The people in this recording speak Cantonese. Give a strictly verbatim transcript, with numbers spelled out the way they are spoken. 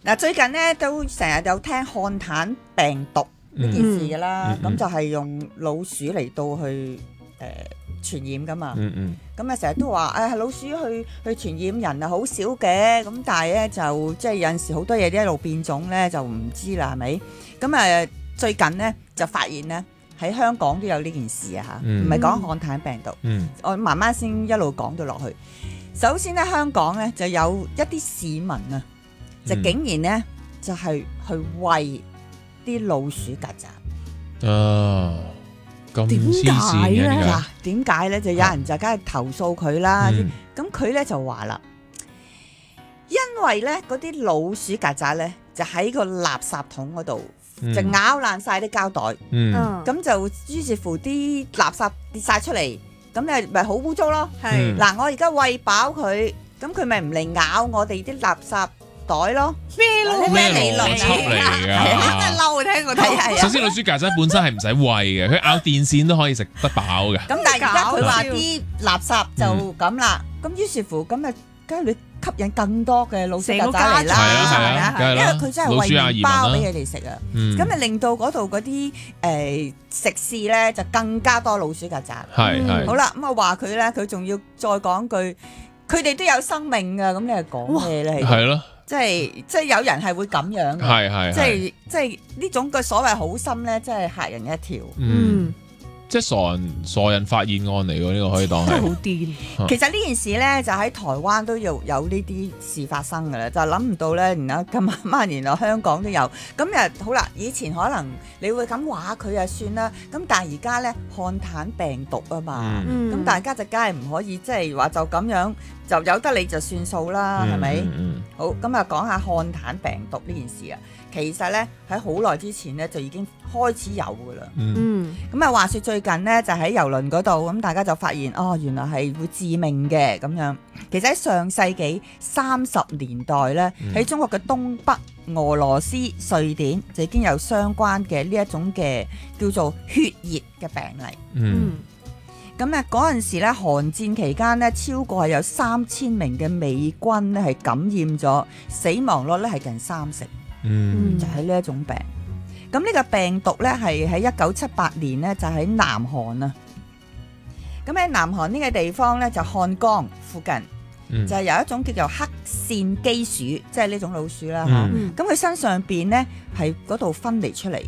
嗱，最近咧都成日有聽漢坦病毒呢件事噶啦，咁、嗯嗯、就係用老鼠嚟到去誒、呃、傳染噶嘛。 嗯嗯。 咁啊成日都話誒、哎、老鼠去去傳染人啊好少嘅，咁但係咧就即係有陣時好多嘢一路變種咧就唔知啦，係咪？咁啊最近咧就發現咧喺香港都有呢件事啊嚇，唔係講漢坦病毒。嗯。我慢慢先一路講到落去。首先咧香港咧就有一啲市民啊。就竟然咧，就係、是、去餵啲老鼠曱甴。 啊，咁黐線嘅點解？ 點解咧？就有人就梗係投訴佢啦。咁佢咧就話啦，因為咧嗰啲老鼠曱甴咧，就喺個垃圾桶嗰度、嗯、就咬爛晒啲膠袋。咁、嗯、就於是乎啲垃圾跌晒出嚟，咁你咪好污糟咯。係嗱、嗯，我而家餵飽佢，咁佢咪唔嚟咬我哋啲垃圾袋咯，咩咯咩理論嚟㗎？ 真係嬲，聽過睇係。 首先老鼠曱甴本身係唔使餵嘅，佢咬電線都可以食得飽嘅。 咁但係而家佢話啲垃圾就咁啦，咁、嗯、於是乎咁啊，梗係你吸引更多嘅老鼠曱甴嚟啦，係咪啊？因為佢真係餵麵包俾佢哋食啊，咁咪令到嗰度嗰啲誒食肆咧就更加多老鼠曱甴。係係、嗯。好啦，咁啊話佢咧，佢仲要再講句，佢哋都有生命㗎，咁你係講咩咧？係咯。即係即係有人係會咁樣嘅，係係即係即係呢種嘅所謂好心咧，真係嚇人一跳。嗯， 即係傻人傻人發現案嚟㗎，呢、這個可以當係好癲。其實呢件事咧就喺台灣都有有呢啲事發生㗎啦，就諗唔到咧，而家咁慢慢原來香港都有。咁又好啦，以前可能你會咁話佢就算啦，咁但係而家咧漢坦病毒啊嘛，咁、嗯、大家就梗係唔可以即係話就咁樣。就有得你就算數啦，係咪？嗯嗯、好，咁啊講下漢坦病毒呢件事啊。其實咧喺好耐之前咧就已經開始有噶啦。嗯，咁啊話說最近咧就喺郵輪嗰度，咁大家就發現哦，原來係會致命嘅咁樣。其實喺上世紀三十年代咧，喺、嗯、中國嘅東北、俄羅斯、瑞典就已經有相關嘅呢一種嘅叫做血熱嘅病例。嗯。嗯咁咧嗰陣時咧，韓戰期間咧，超過係有三千名嘅美軍咧係感染咗，死亡率咧係近三成。嗯，就係呢一種病。咁呢個病毒咧係喺一九七八年咧就喺南韓啊。咁喺南韓呢個地方咧就漢江附近，嗯、就係有一種叫做黑線基鼠，即係呢種老鼠啦嚇。咁佢、嗯、身上邊咧係嗰度分離出嚟。